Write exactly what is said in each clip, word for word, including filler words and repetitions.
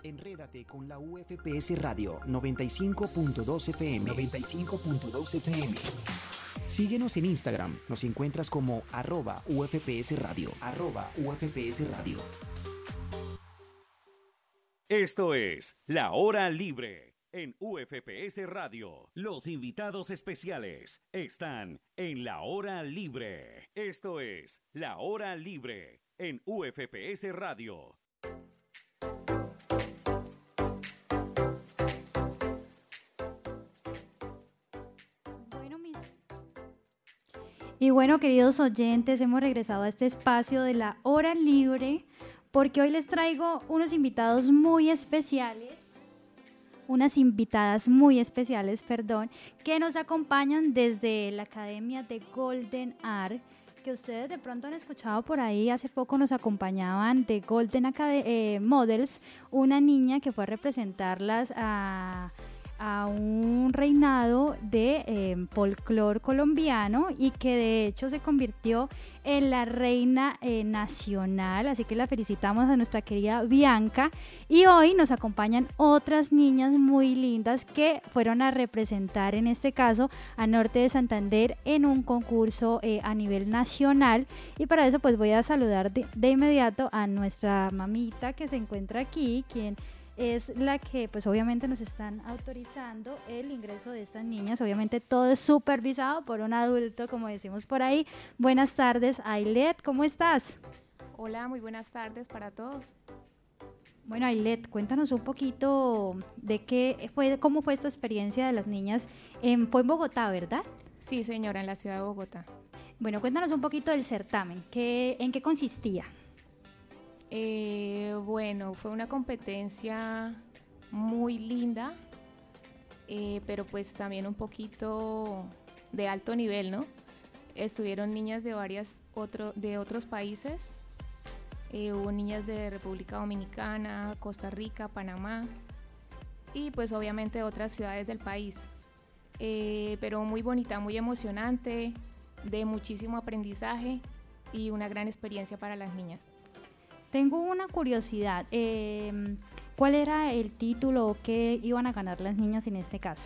Enrédate con la U F P S Radio noventa y cinco punto dos F M. noventa y cinco punto dos F M. Síguenos en Instagram, nos encuentras como arroba U F P S Radio, arroba U F P S Radio. Esto es La Hora Libre en U F P S Radio. Los invitados especiales están en La Hora Libre. Esto es La Hora Libre en U F P S Radio. Y bueno, queridos oyentes, hemos regresado a este espacio de La Hora Libre porque hoy les traigo unos invitados muy especiales, unas invitadas muy especiales, perdón, que nos acompañan desde la Academia de Golden Art, que ustedes de pronto han escuchado por ahí. Hace poco nos acompañaban de Golden Acad- eh, Models, una niña que fue a representarlas a... a un reinado de eh, folclore colombiano y que de hecho se convirtió en la reina eh, nacional, así que la felicitamos a nuestra querida Bianca. Y hoy nos acompañan otras niñas muy lindas que fueron a representar, en este caso, a Norte de Santander en un concurso eh, a nivel nacional. Y para eso pues voy a saludar de, de inmediato a nuestra mamita que se encuentra aquí, quien es la que pues obviamente nos están autorizando el ingreso de estas niñas. Obviamente todo es supervisado por un adulto, como decimos por ahí. Buenas tardes, Ailet, ¿cómo estás? Hola, muy buenas tardes para todos. Bueno, Ailet, cuéntanos un poquito de qué fue, cómo fue esta experiencia de las niñas. En, fue en Bogotá, ¿verdad? Sí, señora, en la ciudad de Bogotá. Bueno, cuéntanos un poquito del certamen, ¿qué, en qué consistía? Eh, bueno, fue una competencia muy linda, eh, pero pues también un poquito de alto nivel, ¿no? Estuvieron niñas de varias otro, de otros países, eh, hubo niñas de República Dominicana, Costa Rica, Panamá y pues obviamente otras ciudades del país, eh, pero muy bonita, muy emocionante, de muchísimo aprendizaje y una gran experiencia para las niñas. Tengo una curiosidad, eh, ¿cuál era el título o qué iban a ganar las niñas en este caso?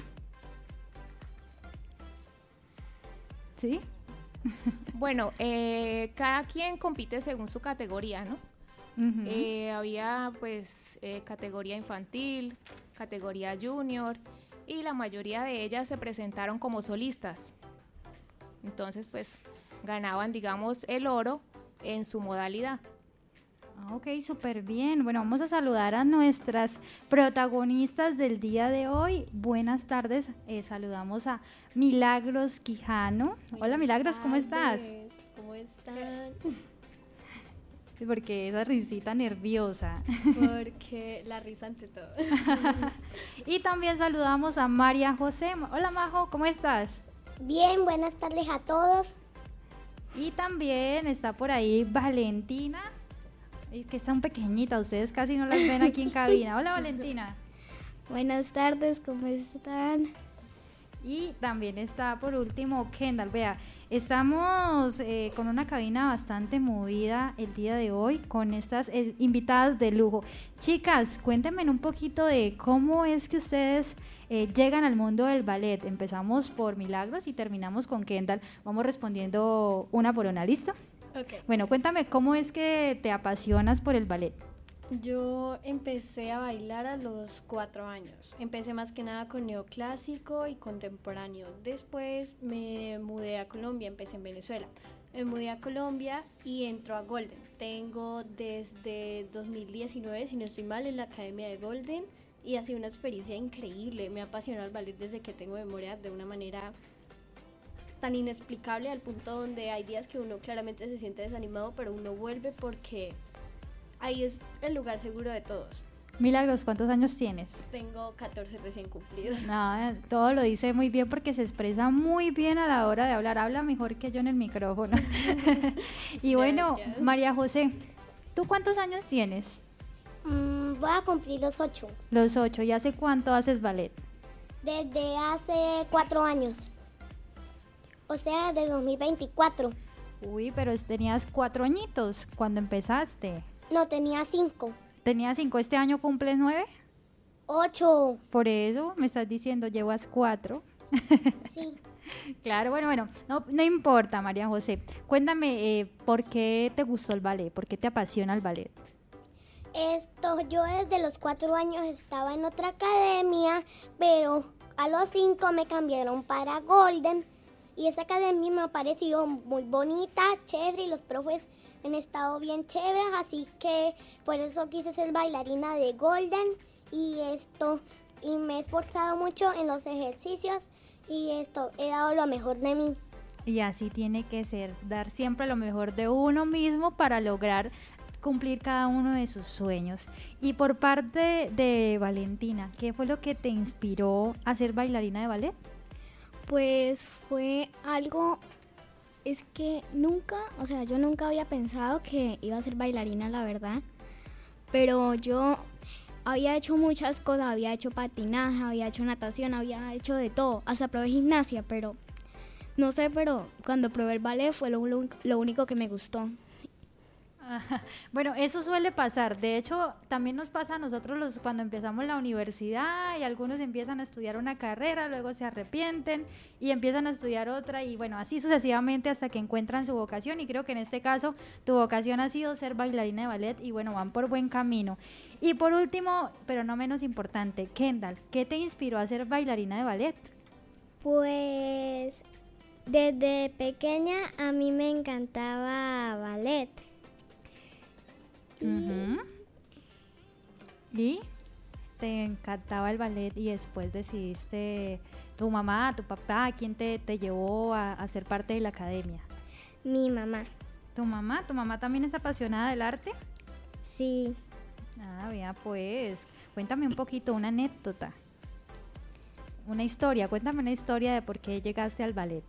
¿Sí? Bueno, eh, cada quien compite según su categoría, ¿no? Uh-huh. Eh, había pues eh, categoría infantil, categoría junior y la mayoría de ellas se presentaron como solistas. Entonces pues ganaban, digamos, el oro en su modalidad. Ok, súper bien. Bueno, vamos a saludar a nuestras protagonistas del día de hoy. Buenas tardes, eh, saludamos a Milagros Quijano. Buenas Hola Milagros, ¿cómo estás? ¿Cómo están? Sí, porque esa risita nerviosa. Porque la risa ante todo. Y también saludamos a María José. Hola Majo, ¿cómo estás? Bien, buenas tardes a todos. Y también está por ahí Valentina. Es que están pequeñitas, ustedes casi no las ven aquí en cabina. Hola Valentina. Buenas tardes, ¿cómo están? Y también está por último Kendall. Vea, estamos eh, con una cabina bastante movida el día de hoy con estas eh, invitadas de lujo. Chicas, cuéntenme un poquito de cómo es que ustedes eh, llegan al mundo del ballet. Empezamos por Milagros y terminamos con Kendall. Vamos respondiendo una por una, ¿listo? Okay. Bueno, cuéntame, ¿cómo es que te apasionas por el ballet? Yo empecé a bailar a los cuatro años. Empecé más que nada con neoclásico y contemporáneo. Después me mudé a Colombia, empecé en Venezuela. Me mudé a Colombia y entro a Golden. Tengo desde dos mil diecinueve, si no estoy mal, en la Academia de Golden y ha sido una experiencia increíble. Me apasiona el ballet desde que tengo memoria de una manera tan inexplicable, al punto donde hay días que uno claramente se siente desanimado, pero uno vuelve porque ahí es el lugar seguro de todos. Milagros, ¿cuántos años tienes? Tengo catorce recién cumplidos. No, todo lo dice muy bien porque se expresa muy bien a la hora de hablar, habla mejor que yo en el micrófono. Y bueno, gracias. María José, ¿tú cuántos años tienes? Mm, voy a cumplir los ocho. Los ocho, ¿y hace cuánto haces ballet? Desde hace cuatro años. O sea, de dos mil veinticuatro. Uy, pero tenías cuatro añitos cuando empezaste. No, tenía cinco. Tenía cinco, ¿este año cumples nueve? Ocho. Por eso me estás diciendo, llevas cuatro. Sí. Claro, bueno, bueno, no, no importa, María José. Cuéntame, eh, ¿por qué te gustó el ballet? ¿Por qué te apasiona el ballet? Esto, yo desde los cuatro años estaba en otra academia, pero a los cinco me cambiaron para Golden. Y esa academia me ha parecido muy bonita, chévere, y los profes han estado bien chéveres, así que por eso quise ser bailarina de Golden. Y esto, y me he esforzado mucho en los ejercicios, y esto, he dado lo mejor de mí. Y así tiene que ser, dar siempre lo mejor de uno mismo para lograr cumplir cada uno de sus sueños. Y por parte de Valentina, ¿qué fue lo que te inspiró a ser bailarina de ballet? Pues fue algo, es que nunca, o sea, yo nunca había pensado que iba a ser bailarina, la verdad, pero yo había hecho muchas cosas, había hecho patinaje, había hecho natación, había hecho de todo, hasta probé gimnasia, pero no sé, pero cuando probé el ballet fue lo, lo, lo único que me gustó. Bueno, eso suele pasar. De hecho, también nos pasa a nosotros los, cuando empezamos la universidad y algunos empiezan a estudiar una carrera, luego se arrepienten y empiezan a estudiar otra y bueno, así sucesivamente hasta que encuentran su vocación, y creo que en este caso tu vocación ha sido ser bailarina de ballet y bueno, van por buen camino. Y por último, pero no menos importante, Kendall, ¿qué te inspiró a ser bailarina de ballet? Pues desde pequeña a mí me encantaba ballet. Uh-huh. ¿Y te encantaba el ballet y después decidiste, tu mamá, tu papá, quién te, te llevó a, a ser parte de la academia? Mi mamá. ¿Tu mamá? ¿Tu mamá también es apasionada del arte? Sí. Ah, vea pues, cuéntame un poquito, una anécdota, una historia, cuéntame una historia de por qué llegaste al ballet.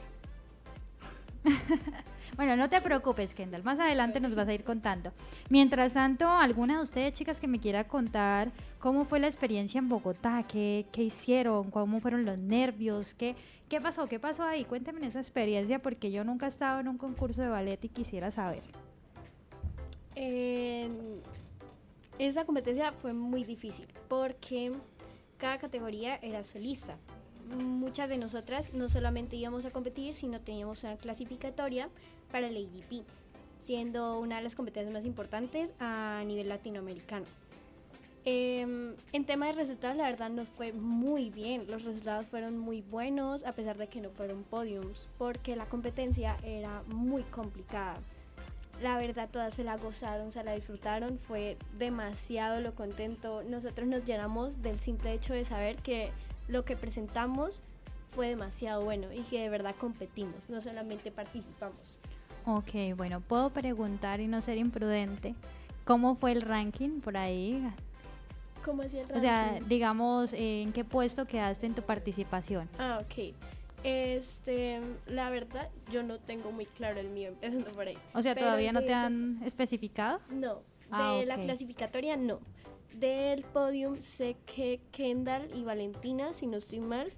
Bueno, no te preocupes, Kendall, más adelante nos vas a ir contando. Mientras tanto, ¿alguna de ustedes, chicas, que me quiera contar cómo fue la experiencia en Bogotá? ¿Qué, qué hicieron? ¿Cómo fueron los nervios? ¿Qué, ¿Qué pasó? ¿Qué pasó ahí? Cuéntenme esa experiencia porque yo nunca he estado en un concurso de ballet y quisiera saber. Eh, esa competencia fue muy difícil porque cada categoría era solista. Muchas de nosotras no solamente íbamos a competir, sino teníamos una clasificatoria para el A D P, siendo una de las competencias más importantes a nivel latinoamericano. Eh, en tema de resultados, la verdad nos fue muy bien, los resultados fueron muy buenos, a pesar de que no fueron podiums, porque la competencia era muy complicada. La verdad, todas se la gozaron, se la disfrutaron, fue demasiado lo contento. Nosotros nos llenamos del simple hecho de saber que lo que presentamos fue demasiado bueno y que de verdad competimos, no solamente participamos. Ok, bueno, puedo preguntar y no ser imprudente, ¿cómo fue el ranking por ahí? ¿Cómo hacía el ranking? O sea, digamos, ¿en qué puesto quedaste en tu participación? Ah, ok. Este, la verdad, yo no tengo muy claro el mío, empezando por ahí. O sea, Pero ¿todavía no te de- han especificado? No, de Ah, la ok. clasificatoria no. Del podium sé que Kendall y Valentina, si no estoy mal.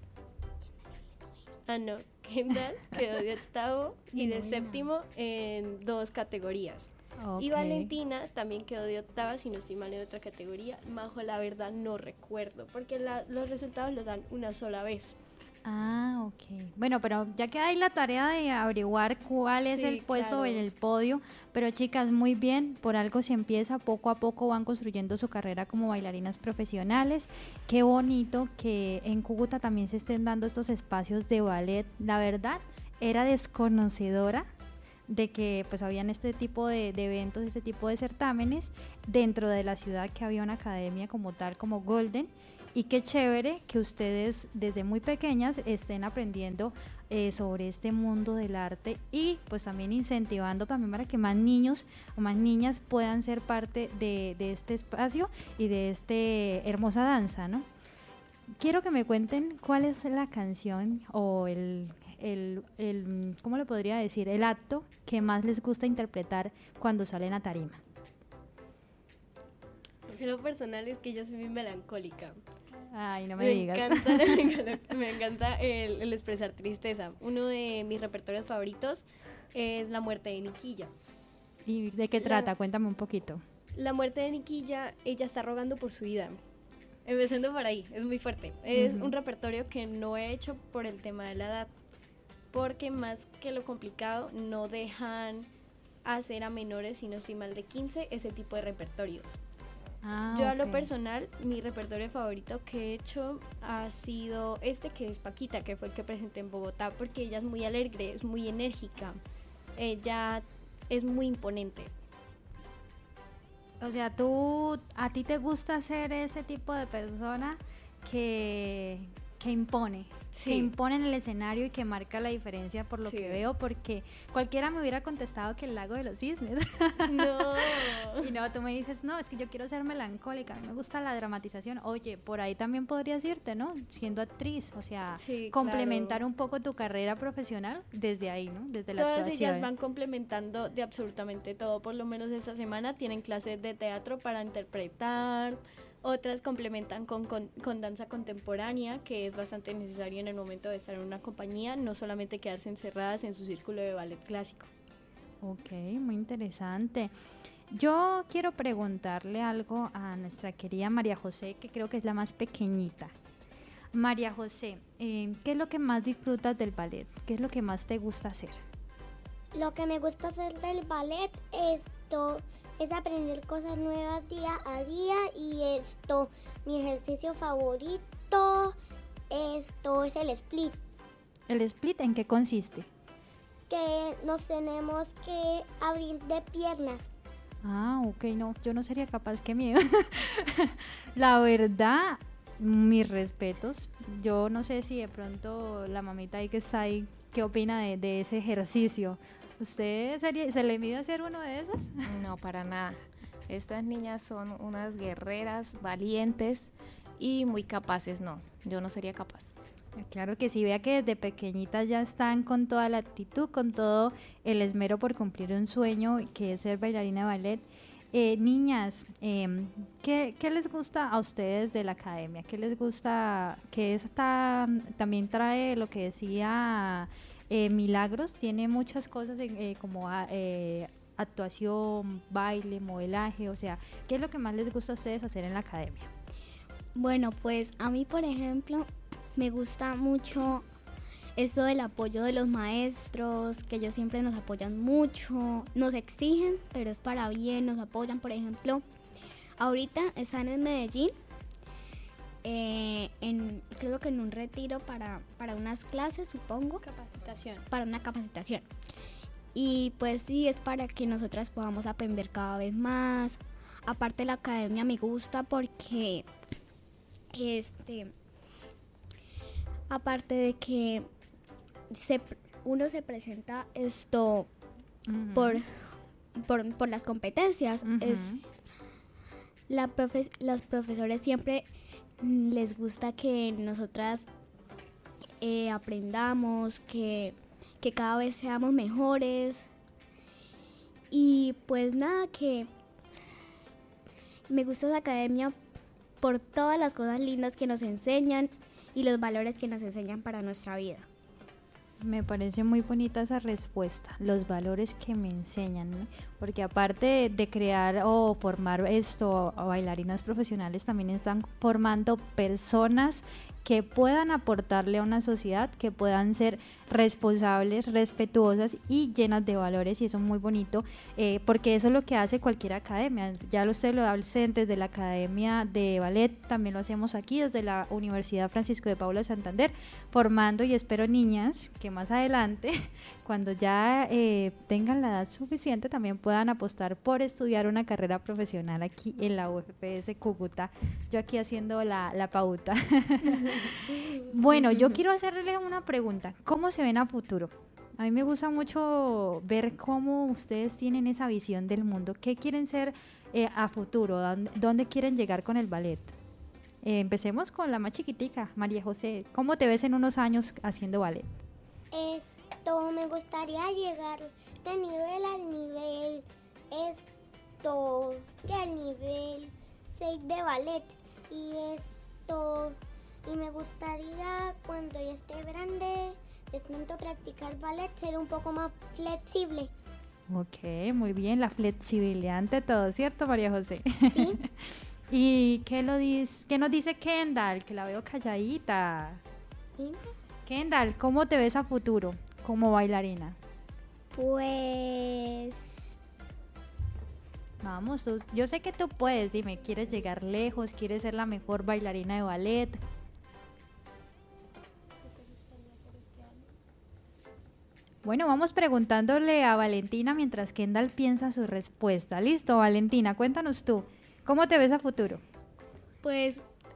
Ah, no, Kendall quedó de octavo y de séptimo en dos categorías. Ok. Y Valentina también quedó de octava, si no estoy mal, en otra categoría. Majo, la verdad no recuerdo, porque la- los resultados los dan una sola vez. Ah, ok. Bueno, pero ya queda ahí la tarea de averiguar cuál es Sí, el puesto claro. en el podio. Pero chicas, muy bien, por algo se empieza, poco a poco van construyendo su carrera como bailarinas profesionales. Qué bonito que en Cúcuta también se estén dando estos espacios de ballet. La verdad, era desconocedora de que pues habían este tipo de, de eventos, este tipo de certámenes dentro de la ciudad, que había una academia como tal, como Golden. Y qué chévere que ustedes desde muy pequeñas estén aprendiendo eh, sobre este mundo del arte y pues también incentivando también para que más niños o más niñas puedan ser parte de, de este espacio y de esta hermosa danza, ¿no? Quiero que me cuenten cuál es la canción o el, el, el, ¿cómo le podría decir? El acto que más les gusta interpretar cuando salen a tarima. Lo personal es que yo soy muy melancólica. Ay, no me, Me digas. encanta, me encanta el, el expresar tristeza. Uno de mis repertorios favoritos es La muerte de Niquilla. ¿Y de qué La- trata? Cuéntame un poquito. la muerte de Niquilla, ella está rogando por su vida. Empezando por ahí, es muy fuerte. Es uh-huh. un repertorio que no he hecho por el tema de la edad, porque más que lo complicado, no dejan hacer a menores, si no estoy mal, de quince, ese tipo de repertorios. Ah, Yo okay. a lo personal, mi repertorio favorito que he hecho ha sido este, que es Paquita, que fue el que presenté en Bogotá, porque ella es muy alegre, es muy enérgica, ella es muy imponente. O sea, tú, a ti te gusta ser ese tipo de persona que, que impone, sí. que impone en el escenario y que marca la diferencia por lo sí. que veo, porque cualquiera me hubiera contestado que el lago de los cisnes. No. Y no, tú me dices, no, es que yo quiero ser melancólica, a mí me gusta la dramatización. Oye, por ahí también podrías irte, ¿no? Siendo actriz, o sea, sí, complementar claro. un poco tu carrera profesional desde ahí, ¿no? Desde la Todas actuación. ellas van complementando de absolutamente todo, por lo menos esta semana tienen clases de teatro para interpretar, otras complementan con, con, con danza contemporánea, que es bastante necesario en el momento de estar en una compañía, no solamente quedarse encerradas en su círculo de ballet clásico. Ok, muy interesante. Yo quiero preguntarle algo a nuestra querida María José, que creo que es la más pequeñita. María José, eh, ¿qué es lo que más disfrutas del ballet? ¿Qué es lo que más te gusta hacer? Lo que me gusta hacer del ballet esto es aprender cosas nuevas día a día, y esto, mi ejercicio favorito, esto es el split. ¿El split en qué consiste? Que nos tenemos que abrir de piernas. Ah, ok, no, yo no sería capaz, qué miedo. La verdad, mis respetos. Yo no sé si de pronto la mamita ahí que está ahí, ¿qué opina de, de ese ejercicio? ¿Usted sería, se le mide hacer uno de esos? No, para nada. Estas niñas son unas guerreras, valientes y muy capaces. No, yo no sería capaz. Claro que sí, vea que desde pequeñitas ya están con toda la actitud, con todo el esmero por cumplir un sueño que es ser bailarina de ballet. Eh, niñas, eh, ¿qué, ¿qué les gusta a ustedes de la academia? ¿Qué les gusta? Que esta también trae lo que decía eh, Milagros, tiene muchas cosas en, eh, como eh, actuación, baile, modelaje, o sea, ¿qué es lo que más les gusta a ustedes hacer en la academia? Bueno, pues a mí, por ejemplo, me gusta mucho eso del apoyo de los maestros, que ellos siempre nos apoyan mucho, nos exigen, pero es para bien, nos apoyan. Por ejemplo, ahorita están en Medellín, eh, en, creo que en un retiro para, para unas clases, supongo. Capacitación. Para una capacitación. Y pues sí, es para que nosotras podamos aprender cada vez más. Aparte, la academia me gusta porque, este... aparte de que se, uno se presenta esto uh-huh. por, por, por las competencias, uh-huh. es, la profe, los profesores siempre les gusta que nosotras eh, aprendamos, que, que cada vez seamos mejores. Y pues nada, que me gusta esa academia por todas las cosas lindas que nos enseñan y los valores que nos enseñan para nuestra vida. Me parece muy bonita esa respuesta, los valores que me enseñan, ¿no? Porque aparte de, de crear o formar esto a bailarinas profesionales, también están formando personas que puedan aportarle a una sociedad, que puedan ser responsables, respetuosas y llenas de valores, y eso es muy bonito, eh, porque eso es lo que hace cualquier academia. Ya ustedes lo hacen desde la Academia de Ballet, también lo hacemos aquí desde la Universidad Francisco de Paula de Santander, formando, y espero, niñas que más adelante, cuando ya eh, tengan la edad suficiente, también puedan apostar por estudiar una carrera profesional aquí en la U F P S Cúcuta. Yo aquí haciendo la, la pauta. Bueno, yo quiero hacerle una pregunta. ¿Cómo se ven a futuro? A mí me gusta mucho ver cómo ustedes tienen esa visión del mundo. ¿Qué quieren ser eh, a futuro? ¿Dónde, ¿Dónde quieren llegar con el ballet? Eh, empecemos con la más chiquitica, María José. ¿Cómo te ves en unos años haciendo ballet? Esto, me gustaría llegar de nivel al nivel, esto, que al nivel seis de ballet. Y esto... Y me gustaría, cuando ya esté grande, de pronto practicar ballet, ser un poco más flexible. Ok, muy bien, la flexibilidad ante todo, ¿cierto, María José? Sí. ¿Y qué, lo dice, qué nos dice Kendall? Que la veo calladita. ¿Sí? Kendall, ¿cómo te ves a futuro como bailarina? Pues Vamos, tú- yo sé que tú puedes, dime, ¿quieres llegar lejos? ¿Quieres ser la mejor bailarina de ballet? Bueno, vamos preguntándole a Valentina mientras Kendall piensa su respuesta. Listo, Valentina, cuéntanos tú, ¿cómo te ves a futuro? Pues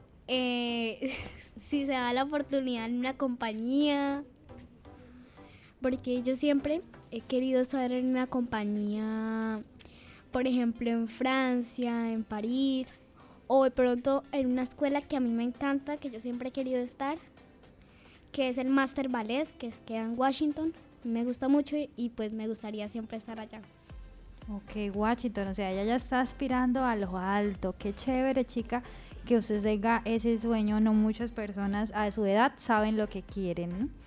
eh, si se da la oportunidad en una compañía, porque yo siempre he querido estar en una compañía, por ejemplo en Francia, en París, o de pronto en una escuela que a mí me encanta, que yo siempre he querido estar, que es el Master Ballet, que es, queda en Washington. Me gusta mucho y, y pues me gustaría siempre estar allá. Ok, Washington, o sea, ella ya está aspirando a lo alto. Qué chévere, chica, que usted tenga ese sueño. No muchas personas a su edad saben lo que quieren, ¿no?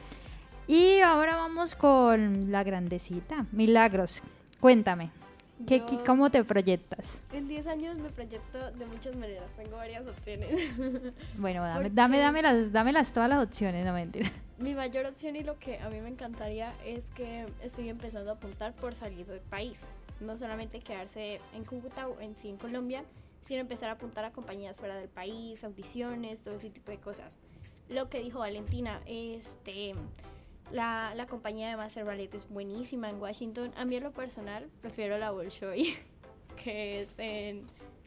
Y ahora vamos con la grandecita, Milagros. Cuéntame, ¿qué, Yo- qué- ¿cómo te proyectas? En diez años me proyecto de muchas maneras, tengo varias opciones. Bueno, dame, Porque- dame, dame las, dame las todas las opciones, no mentira. Mi mayor opción y lo que a mí me encantaría es que estoy empezando a apuntar por salir del país. No solamente quedarse en Cúcuta o en sí en Colombia, sino empezar a apuntar a compañías fuera del país, audiciones, todo ese tipo de cosas. Lo que dijo Valentina, este, la, la compañía de Master Ballet es buenísima en Washington. A mí en lo personal prefiero la Bolshoi, que es en,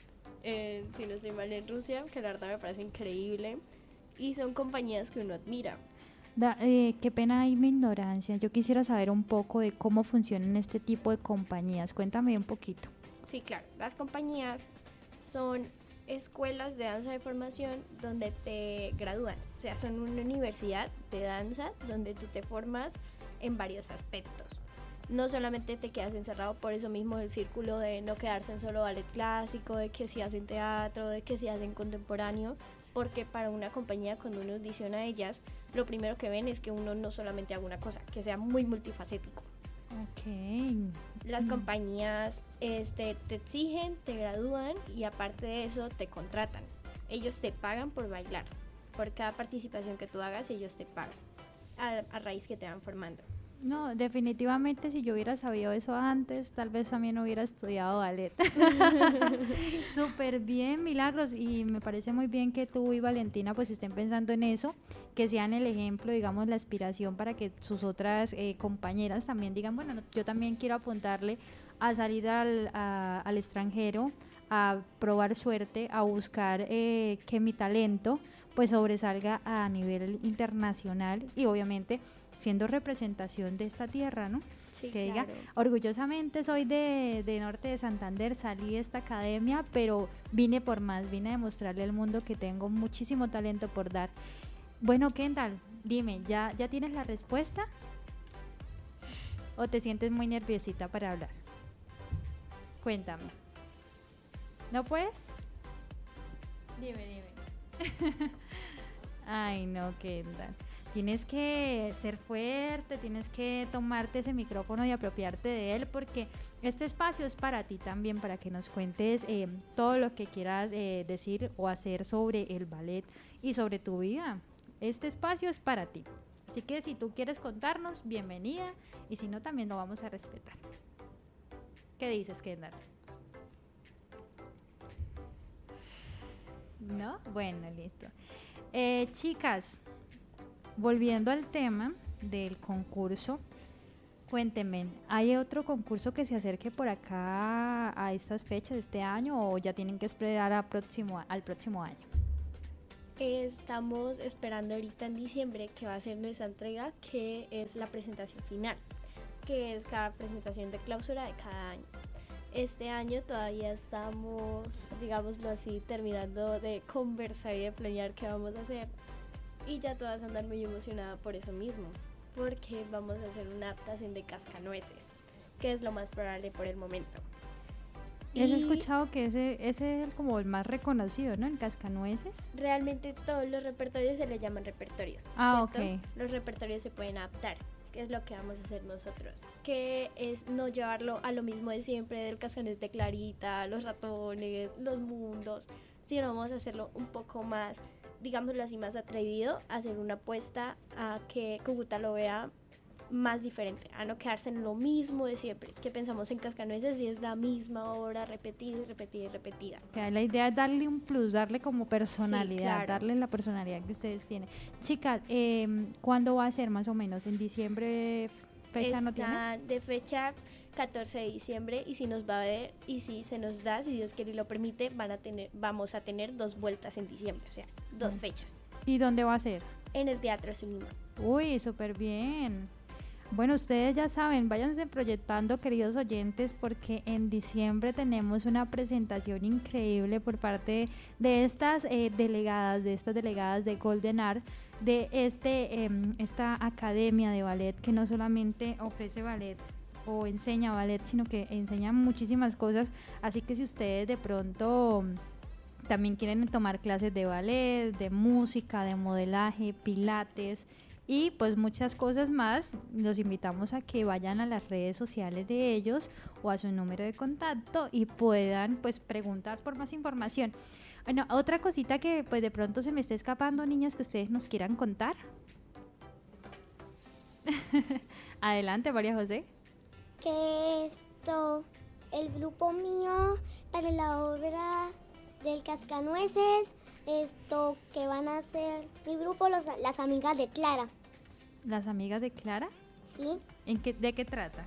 en, si no estoy mal, en Rusia, que la verdad me parece increíble. Y son compañías que uno admira. Da- eh, qué pena ahí mi ignorancia. Yo quisiera saber un poco de cómo funcionan este tipo de compañías. Cuéntame un poquito. Sí, claro. Las compañías son escuelas de danza de formación donde te gradúan. O sea, son una universidad de danza donde tú te formas en varios aspectos. No solamente te quedas encerrado, por eso mismo el círculo de no quedarse en solo ballet clásico, de que si hacen teatro, de que si hacen contemporáneo, porque para una compañía cuando uno audiciona a ellas, lo primero que ven es que uno no solamente haga una cosa, que sea muy multifacético. Ok. Las Mm. compañías este, te exigen, te gradúan y aparte de eso te contratan. Ellos te pagan por bailar. Por cada participación que tú hagas, ellos te pagan a, a raíz que te van formando. No, definitivamente si yo hubiera sabido eso antes, tal vez también hubiera estudiado ballet. Súper bien, Milagros, y me parece muy bien que tú y Valentina pues estén pensando en eso, que sean el ejemplo, digamos, la aspiración para que sus otras eh, compañeras también digan, bueno, no, yo también quiero apuntarle a salir al, a- al extranjero, a probar suerte, a buscar eh, que mi talento pues sobresalga a nivel internacional y obviamente siendo representación de esta tierra, ¿no? Sí, Que diga, claro. orgullosamente soy de, de Norte de Santander, salí de esta academia, pero vine por más, vine a demostrarle al mundo que tengo muchísimo talento por dar. Bueno, Kendall, dime, ¿ya, ya tienes la respuesta? ¿O te sientes muy nerviosita para hablar? Cuéntame. ¿No puedes? Dime, dime. Ay, no, Kendall. Tienes que ser fuerte, tienes que tomarte ese micrófono y apropiarte de él porque este espacio es para ti también, para que nos cuentes eh, todo lo que quieras eh, decir o hacer sobre el ballet y sobre tu vida. Este espacio es para ti. Así que si tú quieres contarnos, bienvenida y si no, también lo vamos a respetar. ¿Qué dices, Kendall? ¿No? Bueno, listo. Eh, chicas, volviendo al tema del concurso, cuéntenme, ¿hay otro concurso que se acerque por acá a estas fechas de este año o ya tienen que esperar a próximo, al próximo año? Estamos esperando ahorita en diciembre que va a ser nuestra entrega, que es la presentación final, que es cada presentación de clausura de cada año. Este año todavía estamos, digámoslo así, terminando de conversar y de planear qué vamos a hacer. Y ya todas andan muy emocionadas por eso mismo, porque vamos a hacer una adaptación de Cascanueces, que es lo más probable por el momento. He Y escuchado que ese, ese es como el más reconocido, ¿no? El Cascanueces. realmente todos los repertorios se le llaman repertorios. Ah, ¿cierto? ok. Los repertorios se pueden adaptar. ¿qué es lo que vamos a hacer nosotros? Que es no llevarlo a lo mismo de siempre, del Cascanueces de Clarita, los ratones, los mundos, sino vamos a hacerlo un poco más, digámoslo así, más atrevido, hacer una apuesta a que Cúcuta lo vea más diferente, a no quedarse en lo mismo de siempre, que pensamos en Cascanueces y es la misma obra repetida y repetida y repetida. Okay, la idea es darle un plus, darle como personalidad, Sí, claro. darle la personalidad que ustedes tienen. Chicas, eh, ¿cuándo va a ser más o menos? ¿En diciembre fecha no tienes? Está de fecha catorce de diciembre y si nos va a ver y si se nos da, si Dios quiere y lo permite, van a tener, vamos a tener dos vueltas en diciembre, o sea, dos Mm. fechas. ¿Y dónde va a ser? En el Teatro Zulima. Uy, súper bien. Bueno, ustedes ya saben, váyanse proyectando, queridos oyentes, porque en diciembre tenemos una presentación increíble por parte de estas eh, delegadas, de estas delegadas de Golden Art, de este, eh, esta academia de ballet que no solamente ofrece ballet o enseña ballet, sino que enseña muchísimas cosas. Así que si ustedes de pronto también quieren tomar clases de ballet, de música, de modelaje, pilates y pues muchas cosas más, los invitamos a que vayan a las redes sociales de ellos o a su número de contacto y puedan pues preguntar por más información. Bueno, otra cosita que pues de pronto se me está escapando, niñas, que ustedes nos quieran contar. Adelante, María José. Que esto, el grupo mío para la obra del Cascanueces, esto que van a hacer mi grupo, los, las amigas de Clara. ¿Las amigas de Clara? Sí. ¿En qué, ¿De qué trata?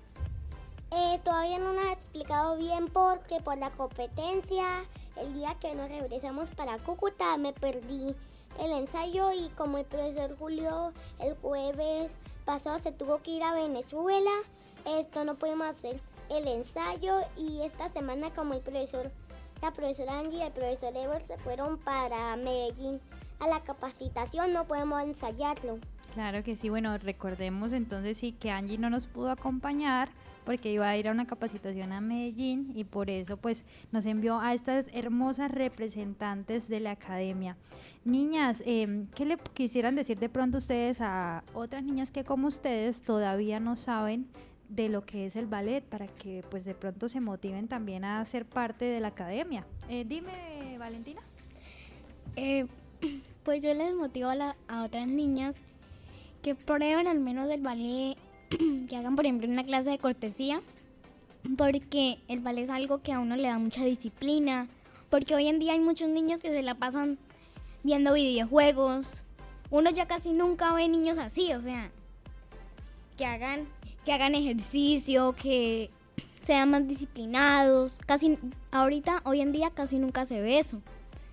Eh, todavía no nos ha explicado bien porque por la competencia, el día que nos regresamos para Cúcuta me perdí el ensayo y como el profesor Julio el jueves pasado se tuvo que ir a Venezuela, esto no pudimos hacer el ensayo y esta semana como el profesor, la profesora Angie y el profesor Ever se fueron para Medellín a la capacitación, no podemos ensayarlo. Claro que sí, bueno, recordemos entonces sí que Angie no nos pudo acompañar porque iba a ir a una capacitación a Medellín y por eso pues nos envió a estas hermosas representantes de la academia. Niñas, eh, ¿qué le quisieran decir de pronto ustedes a otras niñas que como ustedes todavía no saben de lo que es el ballet para que pues de pronto se motiven también a ser parte de la academia? Eh, dime, Valentina. Eh, pues yo les motivo a, la, a otras niñas que prueben al menos el ballet, que hagan por ejemplo una clase de cortesía, porque el ballet es algo que a uno le da mucha disciplina, porque hoy en día hay muchos niños que se la pasan viendo videojuegos, uno ya casi nunca ve niños así, o sea, que hagan, que hagan ejercicio, que sean más disciplinados, casi ahorita, hoy en día casi nunca se ve eso.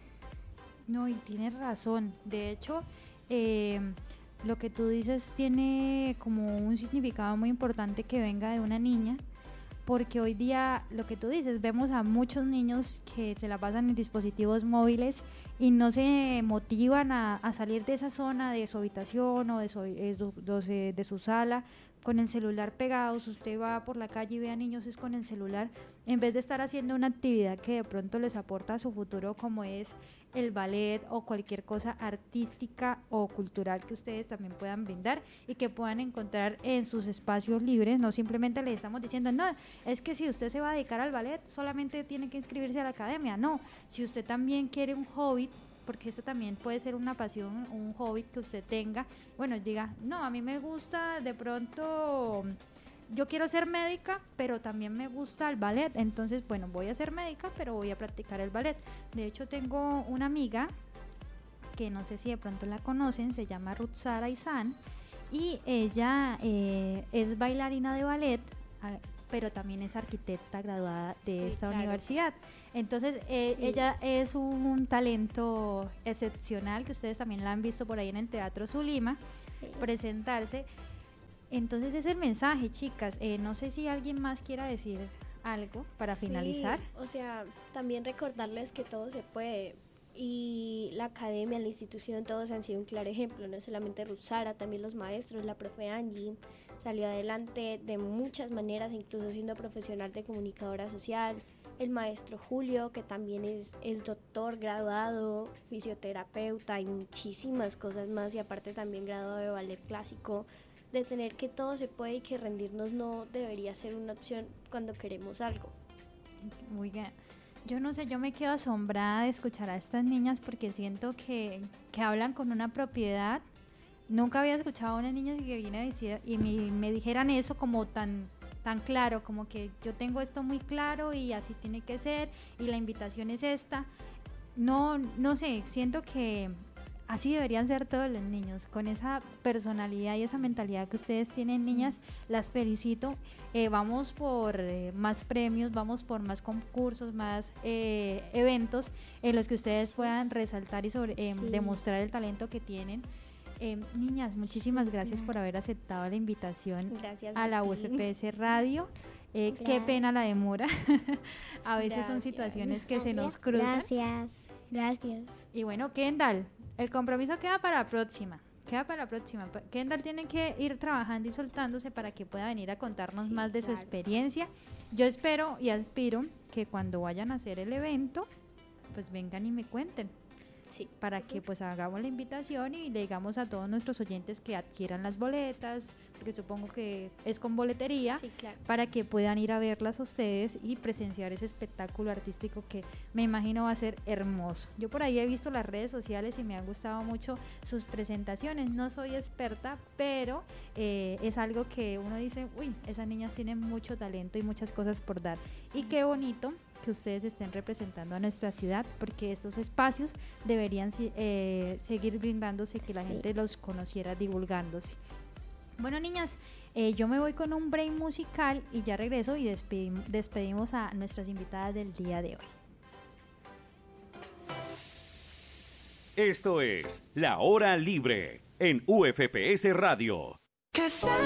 No, y tienes razón, de hecho, eh, lo que tú dices tiene como un significado muy importante que venga de una niña, porque hoy día, lo que tú dices, vemos a muchos niños que se la pasan en dispositivos móviles y no se motivan a, a salir de esa zona de su habitación o de su, de su, de su sala con el celular pegados. Usted va por la calle y ve a niños es con el celular, en vez de estar haciendo una actividad que de pronto les aporta a su futuro, como es el ballet o cualquier cosa artística o cultural que ustedes también puedan brindar y que puedan encontrar en sus espacios libres. No simplemente le estamos diciendo, no, es que si usted se va a dedicar al ballet solamente tiene que inscribirse a la academia. No, si usted también quiere un hobby, porque esto también puede ser una pasión, un hobby que usted tenga, bueno, diga, no, a mí me gusta de pronto, yo quiero ser médica, pero también me gusta el ballet, entonces, bueno, voy a ser médica, pero voy a practicar el ballet. De hecho, tengo una amiga, que no sé si de pronto la conocen, se llama Ruth Sara Izán, y ella eh, es bailarina de ballet, pero también es arquitecta graduada de sí, esta claro. universidad. Entonces, eh, sí. ella es un, un talento excepcional, que ustedes también la han visto por ahí en el Teatro Zulima, sí. presentarse. Entonces, es el mensaje, chicas. Eh, no sé si alguien más quiera decir algo para sí, finalizar. O sea, también recordarles que todo se puede. Y la academia, la institución, todos han sido un claro ejemplo. No solamente Ruth Sara, también los maestros, la profe Angie salió adelante de muchas maneras, incluso siendo profesional de comunicadora social. El maestro Julio, que también es, es doctor, graduado, fisioterapeuta y muchísimas cosas más, y aparte también graduado de ballet clásico. de tener que todo se puede y que rendirnos no debería ser una opción cuando queremos algo. Oiga, yo no sé, yo me quedo asombrada de escuchar a estas niñas porque siento que, que hablan con una propiedad. Nunca había escuchado a una niña que viene a decir y me, me dijeran eso como tan, tan claro, como que yo tengo esto muy claro y así tiene que ser y la invitación es esta. No, no sé, siento que así deberían ser todos los niños, con esa personalidad y esa mentalidad que ustedes tienen, niñas, las felicito. Eh, vamos por eh, más premios, vamos por más concursos, más eh, eventos en los que ustedes puedan resaltar y sobre, eh, sí. demostrar el talento que tienen. Eh, niñas, muchísimas gracias por haber aceptado la invitación gracias a la U F P S Radio. Eh, qué pena la demora. A veces gracias. Son situaciones que gracias. Se nos cruzan. Gracias, gracias. Y bueno, Kendall, el compromiso queda para la próxima. Queda para la próxima. Kendall tiene que ir trabajando y soltándose para que pueda venir a contarnos sí, más de claro. su experiencia. Yo espero y aspiro que cuando vayan a hacer el evento, pues vengan y me cuenten. Sí. Para que pues hagamos la invitación y le digamos a todos nuestros oyentes que adquieran las boletas, porque supongo que es con boletería, sí, claro. para que puedan ir a verlas a ustedes y presenciar ese espectáculo artístico que me imagino va a ser hermoso. Yo por ahí he visto las redes sociales y me han gustado mucho sus presentaciones. No soy experta, pero eh, es algo que uno dice, uy, esas niñas tienen mucho talento y muchas cosas por dar. Y qué bonito que ustedes estén representando a nuestra ciudad, porque estos espacios deberían eh, seguir brindándose, que la sí. gente los conociera, divulgándose. Bueno, niñas, eh, yo me voy con un break musical y ya regreso y despedim- despedimos a nuestras invitadas del día de hoy. Esto es La Hora Libre en U F P S Radio.